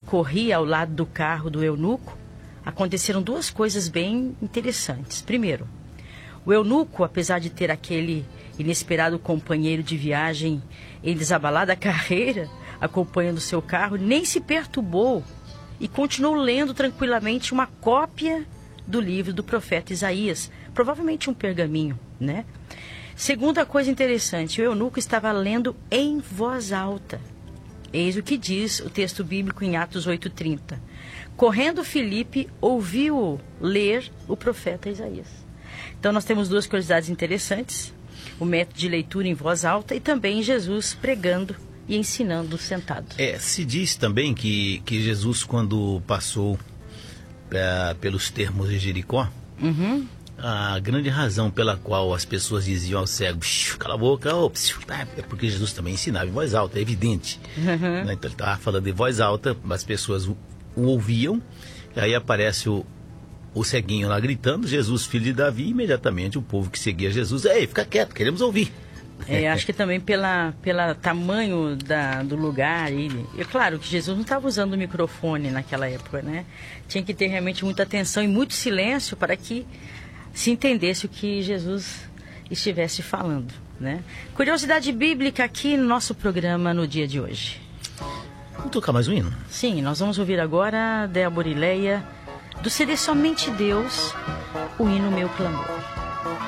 corria ao lado do carro do eunuco, aconteceram duas coisas bem interessantes. Primeiro, o eunuco, apesar de ter aquele inesperado companheiro de viagem em desabalada carreira, acompanhando seu carro, nem se perturbou e continuou lendo tranquilamente uma cópia do livro do profeta Isaías, provavelmente um pergaminho, né? Segunda coisa interessante, o eunuco estava lendo em voz alta. Eis o que diz o texto bíblico em Atos 8:30. Correndo Filipe, ouviu ler o profeta Isaías. Então nós temos duas curiosidades interessantes, o método de leitura em voz alta e também Jesus pregando e ensinando sentado. Se diz também que Jesus, quando passou pelos termos de Jericó, a grande razão pela qual as pessoas diziam ao cego, cala a boca, é porque Jesus também ensinava em voz alta, é evidente. Então ele estava falando em voz alta, as pessoas o ouviam, e aí aparece o ceguinho lá gritando, Jesus, filho de Davi, e imediatamente o povo que seguia Jesus, ei, fica quieto, queremos ouvir. Acho que também pela tamanho do lugar. É claro que Jesus não estava usando o microfone naquela época, né? Tinha que ter realmente muita atenção e muito silêncio para que se entendesse o que Jesus estivesse falando, né? Curiosidade bíblica aqui no nosso programa no dia de hoje. Vamos tocar mais um hino? Sim, nós vamos ouvir agora Débora e Leia, do CD Somente Deus, o hino Meu Clamor.